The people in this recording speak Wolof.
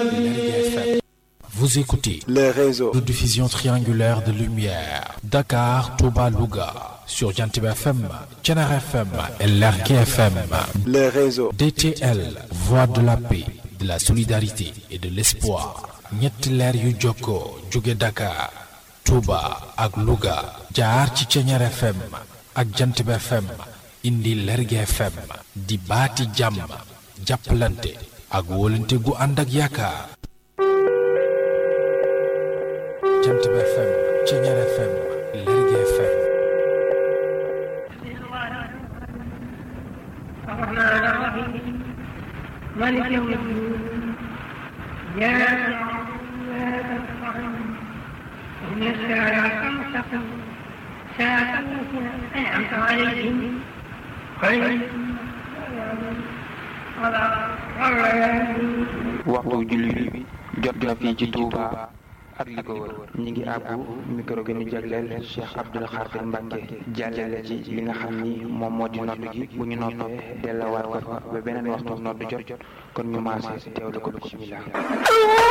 Vous écoutez les réseaux de diffusion triangulaire de lumière Dakar, Touba, Louga sur Jantib FM, Thiénaba FM et Lergui FM. les réseaux DTL, voix de la paix, de la solidarité et de l'espoir. ñetti leer yu jokkoo jóge Dakar, Touba ak Louga jaar ci Thiénaba FM ak Jantib FM indi Lergui FM di baati jàmm jàppalante ak wóolante gu ànd ak yaakaar. Jantib FM, Thiénaba FM, Lergui FM. مالك يوم الدين إياك نعبد وإياك نستعين اهدنا الصراط المستقيم صراط الذين أنعمت عليهم غير waxtu julli bi jot na fii ci Touba ak li ko wër ñi ngi àbbu micro gi ñu jagleel Cheikh Abdoul Khadir Mbacké jàllale ci li nga xam ni moom moo di nodd gi bu ñu noppee delluwaat ko fa ba beneen waxtu nodd jot kon ñu maase teewlu ko bismillah.